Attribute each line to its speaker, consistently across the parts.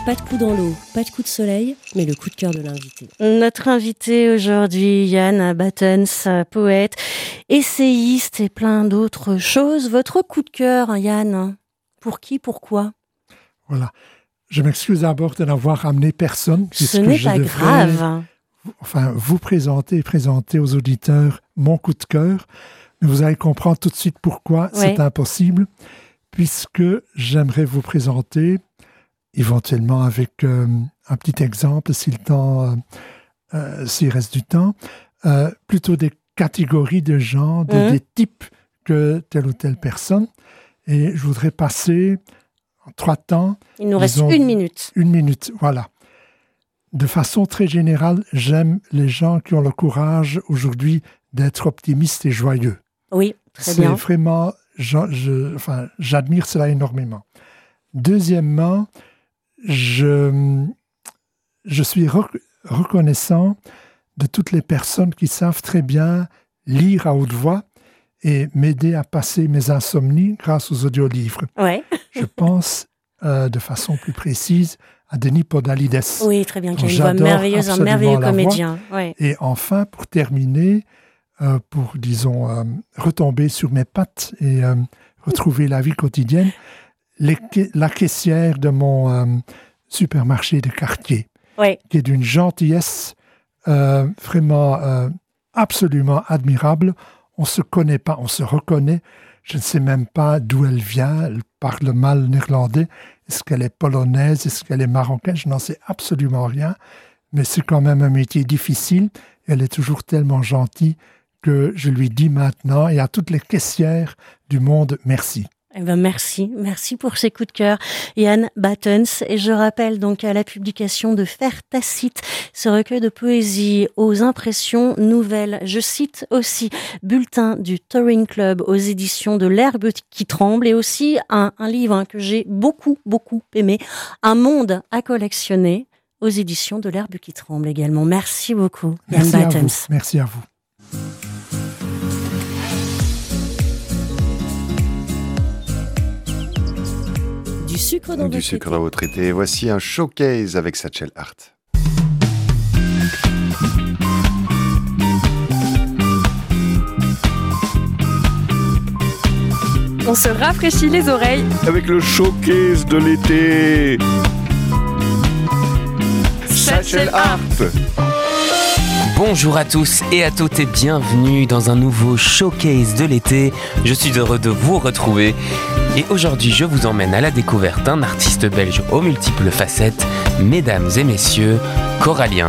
Speaker 1: Pas de coup dans l'eau, pas de coup de soleil, mais le coup de cœur de l'invité.
Speaker 2: Notre invité aujourd'hui, Yann Battens, poète, essayiste et plein d'autres choses. Votre coup de cœur, Yann, pour qui, pourquoi ?
Speaker 3: Voilà. Je m'excuse d'abord de n'avoir amené personne.
Speaker 2: Ce n'est pas grave.
Speaker 3: Vous présenter aux auditeurs mon coup de cœur. Mais vous allez comprendre tout de suite pourquoi c'est impossible, puisque j'aimerais vous présenter, éventuellement avec un petit exemple, s'il reste du temps, plutôt des catégories de gens, des types que telle ou telle personne. Et je voudrais passer en 3 temps.
Speaker 2: Il nous reste 1 minute.
Speaker 3: 1 minute, voilà. De façon très générale, j'aime les gens qui ont le courage aujourd'hui d'être optimistes et joyeux.
Speaker 2: Oui, très bien.
Speaker 3: C'est vraiment, j'admire cela énormément. Deuxièmement, je suis reconnaissant de toutes les personnes qui savent très bien lire à haute voix et m'aider à passer mes insomnies grâce aux audiolivres.
Speaker 2: Ouais.
Speaker 3: Je pense de façon plus précise à Denis Podalides.
Speaker 2: Oui, très bien, qui a une voix merveilleuse, un merveilleux comédien. Ouais.
Speaker 3: Et enfin, pour terminer, pour, retomber sur mes pattes et retrouver la vie quotidienne, la caissière de mon supermarché de quartier, qui est d'une gentillesse vraiment absolument admirable. On ne se connaît pas, on se reconnaît. Je ne sais même pas d'où elle vient. Elle parle mal néerlandais. Est-ce qu'elle est polonaise? Est-ce qu'elle est marocaine? Je n'en sais absolument rien. Mais c'est quand même un métier difficile. Elle est toujours tellement gentille que je lui dis maintenant, et à toutes les caissières du monde, merci.
Speaker 2: Eh ben merci pour ces coups de cœur, Yann Battens. Et je rappelle donc à la publication de Faire Tacite, ce recueil de poésie aux impressions nouvelles. Je cite aussi Bulletin du Touring Club aux éditions de l'Herbe qui tremble, et aussi un livre que j'ai beaucoup aimé, Un monde à collectionner aux éditions de l'Herbe qui tremble également. Merci beaucoup, Yann Battens.
Speaker 3: Merci à vous.
Speaker 1: Du sucre dans
Speaker 4: votre été. Voici un showcase avec Satchel Art.
Speaker 5: On se rafraîchit les oreilles
Speaker 4: avec le showcase de l'été. Satchel Art.
Speaker 6: Bonjour à tous et à toutes et bienvenue dans un nouveau showcase de l'été. Je suis heureux de vous retrouver. Et aujourd'hui, je vous emmène à la découverte d'un artiste belge aux multiples facettes, mesdames et messieurs, Corallien.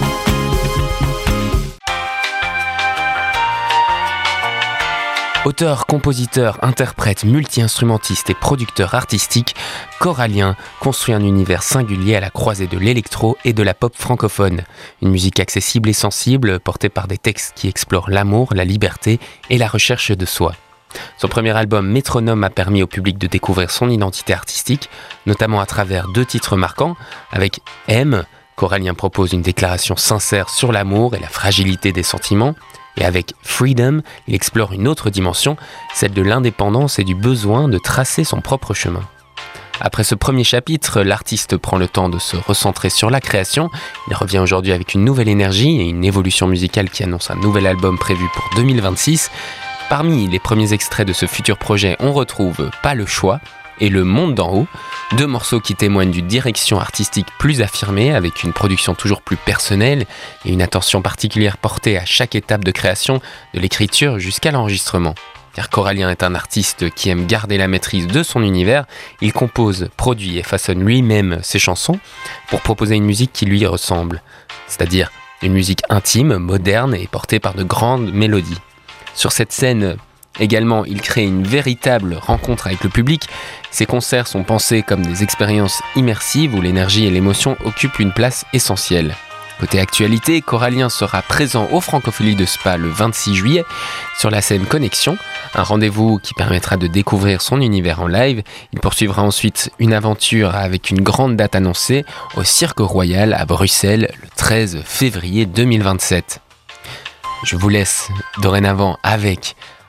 Speaker 6: Auteur, compositeur, interprète, multi-instrumentiste et producteur artistique, Corallien construit un univers singulier à la croisée de l'électro et de la pop francophone. Une musique accessible et sensible, portée par des textes qui explorent l'amour, la liberté et la recherche de soi. Son premier album Métronome a permis au public de découvrir son identité artistique, notamment à travers 2 titres marquants. Avec M, Corallien propose une déclaration sincère sur l'amour et la fragilité des sentiments. Et avec Freedom, il explore une autre dimension, celle de l'indépendance et du besoin de tracer son propre chemin. Après ce premier chapitre, l'artiste prend le temps de se recentrer sur la création. Il revient aujourd'hui avec une nouvelle énergie et une évolution musicale qui annonce un nouvel album prévu pour 2026. Parmi les premiers extraits de ce futur projet, on retrouve Pas le choix et Le monde d'en haut, 2 morceaux qui témoignent d'une direction artistique plus affirmée, avec une production toujours plus personnelle et une attention particulière portée à chaque étape de création, de l'écriture jusqu'à l'enregistrement. Car Corallien est un artiste qui aime garder la maîtrise de son univers, il compose, produit et façonne lui-même ses chansons pour proposer une musique qui lui ressemble, c'est-à-dire une musique intime, moderne et portée par de grandes mélodies. Sur cette scène, également, il crée une véritable rencontre avec le public. Ses concerts sont pensés comme des expériences immersives où l'énergie et l'émotion occupent une place essentielle. Côté actualité, Corallien sera présent au Francophonie de Spa le 26 juillet sur la scène Connexion, un rendez-vous qui permettra de découvrir son univers en live. Il poursuivra ensuite une aventure avec une grande date annoncée au Cirque Royal à Bruxelles le 13 février 2027. Je vous laisse dorénavant avec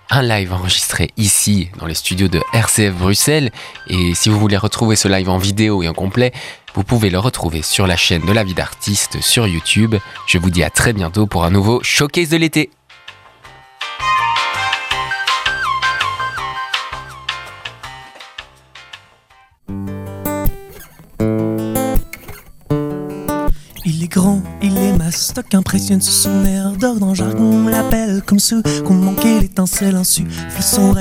Speaker 6: un live enregistré ici dans les studios de RCF Bruxelles. Et si vous voulez retrouver ce live en vidéo et en complet, vous pouvez le retrouver sur la chaîne de La Vie d'Artiste sur YouTube. Je vous dis à très bientôt pour un nouveau showcase de l'été.
Speaker 7: Il est grand, il est mastoc, impressionne sous son air d'or. Dans le jargon, on l'appelle comme ceux qu'on manquait l'étincelle insuffle son